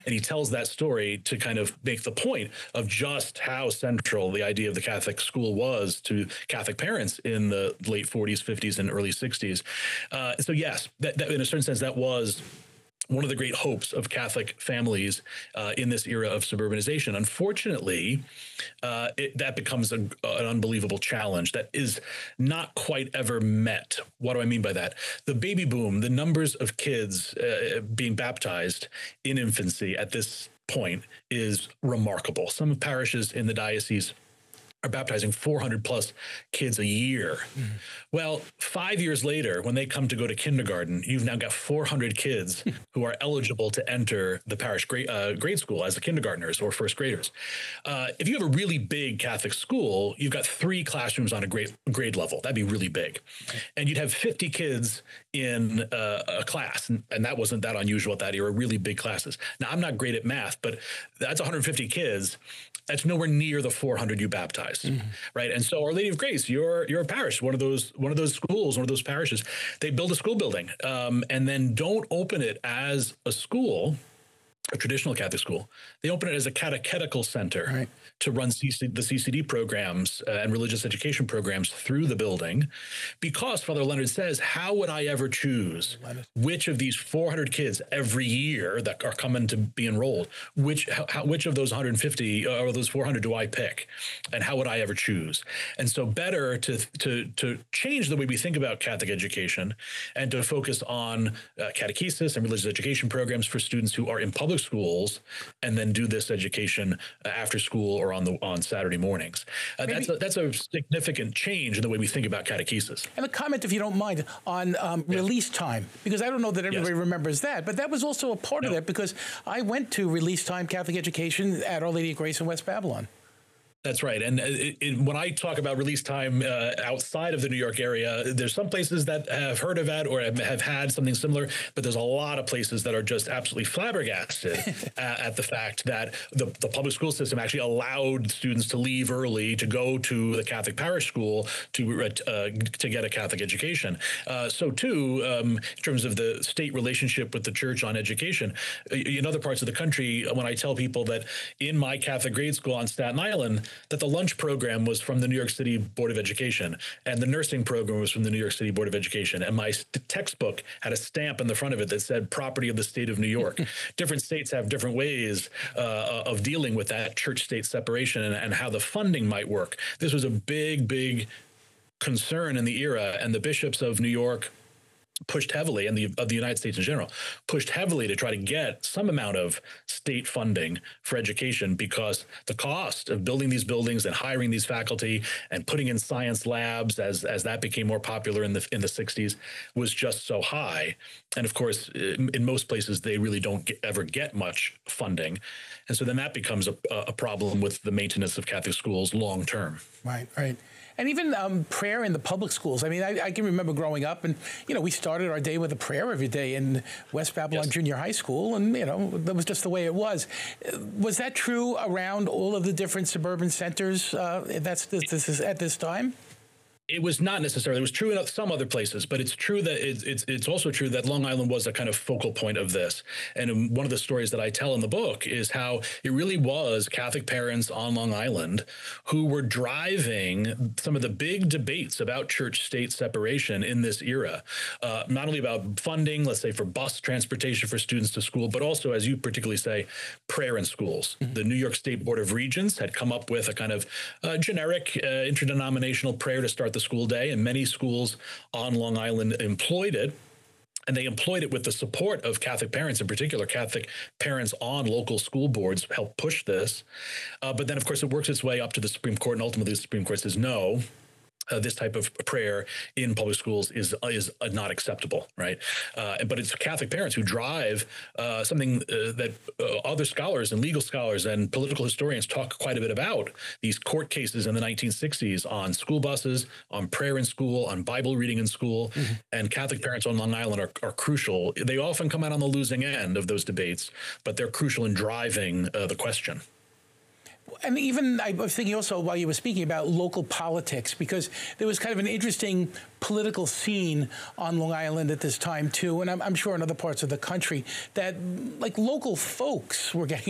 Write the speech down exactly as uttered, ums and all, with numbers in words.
And he tells that story to kind of make the point of just how central the idea of the Catholic school was to Catholic parents in the late forties, fifties, and early sixties. Uh, so yes, that, that in a certain sense, that was one of the great hopes of Catholic families uh, in this era of suburbanization. Unfortunately, uh, it, that becomes a, an unbelievable challenge that is not quite ever met. What do I mean by that? The baby boom, the numbers of kids uh, being baptized in infancy at this point is remarkable. Some parishes in the diocese are baptizing four hundred plus kids a year. Mm-hmm. Well, five years later, when they come to go to kindergarten, you've now got four hundred kids who are eligible to enter the parish grade, uh, grade school as the kindergartners or first graders. Uh, if you have a really big Catholic school, you've got three classrooms on a grade, grade level. That'd be really big. And you'd have fifty kids in uh, a class. And, and that wasn't that unusual at that era, really big classes. Now, I'm not great at math, but that's one hundred fifty kids. That's nowhere near the four hundred you baptized, mm-hmm. right? And so Our Lady of Grace, your your parish, one of those one of those schools, one of those parishes, they build a school building um, and then don't open it as a school, a traditional Catholic school. They open it as a catechetical center right. to run C C, the C C D programs uh, and religious education programs through the building, because Father Leonard says, how would I ever choose which of these four hundred kids every year that are coming to be enrolled, which how, which of those one hundred fifty or those four hundred do I pick, and how would I ever choose? And so better to to to change the way we think about Catholic education and to focus on uh, catechesis and religious education programs for students who are in public schools, and then do this education uh, after school or on the on Saturday mornings. Uh, that's a, that's a significant change in the way we think about catechesis. And a comment, if you don't mind, on um, yeah. release time, because I don't know that everybody yes. remembers that, but that was also a part no. of that, because I went to release time Catholic education at Our Lady of Grace in West Babylon. That's right. And it, it, when I talk about release time uh, outside of the New York area, there's some places that have heard of that or have, have had something similar, but there's a lot of places that are just absolutely flabbergasted at, at the fact that the, the public school system actually allowed students to leave early to go to the Catholic parish school to uh, to get a Catholic education. Uh, so too, um, in terms of the state relationship with the church on education, in other parts of the country, when I tell people that in my Catholic grade school on Staten Island, that the lunch program was from the New York City Board of Education and the nursing program was from the New York City Board of Education. And my textbook had a stamp in the front of it that said property of the state of New York. Different states have different ways uh, of dealing with that church-state separation and, and how the funding might work. This was a big, big concern in the era, and the bishops of New York pushed heavily, and the of the United States in general, pushed heavily to try to get some amount of state funding for education, because the cost of building these buildings and hiring these faculty and putting in science labs as as that became more popular in the in the sixties was just so high. And of course, in, in most places, they really don't get, ever get much funding. And so then that becomes a, a problem with the maintenance of Catholic schools long term. Right, right. And even um, prayer in the public schools. I mean, I, I can remember growing up, and, you know, we started our day with a prayer every day in West Babylon yes. Junior High School, and, you know, that was just the way it was. Was that true around all of the different suburban centers uh, that's this, this is at this time? It was not necessarily. It was true in some other places, but it's true that it, it's it's also true that Long Island was a kind of focal point of this. And one of the stories that I tell in the book is how it really was Catholic parents on Long Island who were driving some of the big debates about church-state separation in this era, uh, not only about funding, let's say for bus transportation for students to school, but also, as you particularly say, prayer in schools. Mm-hmm. The New York State Board of Regents had come up with a kind of uh, generic uh, interdenominational prayer to start the school day, and many schools on Long Island employed it. And they employed it with the support of Catholic parents, in particular. Catholic parents on local school boards helped push this. Uh, but then, of course, it works its way up to the Supreme Court, and ultimately the Supreme Court says no. Uh, this type of prayer in public schools is is uh, not acceptable, right? Uh, but it's Catholic parents who drive uh, something uh, that uh, other scholars and legal scholars and political historians talk quite a bit about, these court cases in the nineteen sixties on school buses, on prayer in school, on Bible reading in school. Mm-hmm. And Catholic parents on Long Island are, are crucial. They often come out on the losing end of those debates, but they're crucial in driving uh, the question. and even I was thinking also while you were speaking about local politics, because there was kind of an interesting political scene on Long Island at this time too, and I'm, I'm sure in other parts of the country that like local folks were getting